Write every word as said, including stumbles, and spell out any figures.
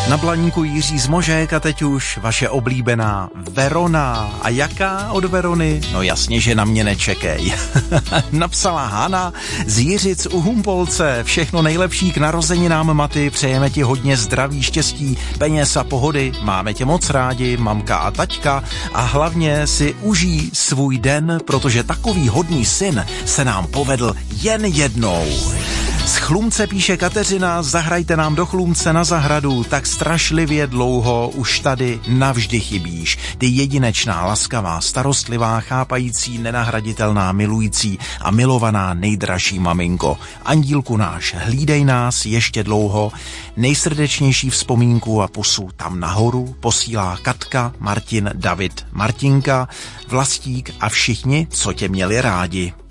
Na Blaníku Jiří Zmožek a teď už vaše oblíbená Verona. A jaká od Verony? No jasně, že na mě nečekej. Napsala Hana z Jiřic u Humpolce. Všechno nejlepší k narozeninám, Maty. Přejeme ti hodně zdraví, štěstí, peněz a pohody. Máme tě moc rádi, mamka a taťka. A hlavně si užij svůj den, protože takový hodný syn se nám povedl jen jednou. Z Chlumce píše Kateřina, zahrajte nám do Chlumce na zahradu, tak strašlivě dlouho už tady navždy chybíš. Ty jedinečná, laskavá, starostlivá, chápající, nenahraditelná, milující a milovaná nejdražší maminko. Andílku náš, hlídej nás ještě dlouho. Nejsrdečnější vzpomínku a pusu tam nahoru posílá Katka, Martin, David, Martinka, Vlastík a všichni, co tě měli rádi.